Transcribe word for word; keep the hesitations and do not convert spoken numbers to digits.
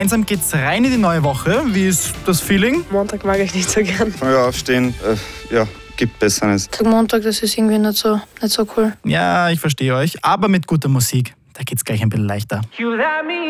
Gemeinsam geht's rein in die neue Woche. Wie ist das Feeling? Montag mag ich nicht so gern. Ja, aufstehen, äh, ja, gibt Besseres. Tag Montag, das ist irgendwie nicht so, nicht so cool. Ja, ich verstehe euch. Aber mit guter Musik, da geht's gleich ein bisschen leichter. You let me